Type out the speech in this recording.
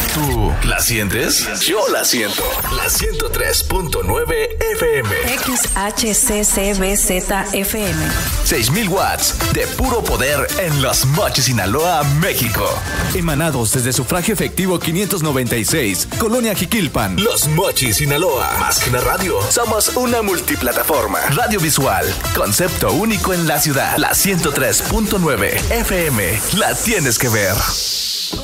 ¿Tú la sientes? Yo la siento. La 103.9 FM. XHCCBZ-FM. 6,000 watts de puro poder en Los Mochis, Sinaloa, México. Emanados desde Sufragio Efectivo 596, Colonia Jiquilpan. Los Mochis, Sinaloa. Más que una radio, somos una multiplataforma. Radio visual, concepto único en la ciudad. La 103.9 FM. La tienes que ver.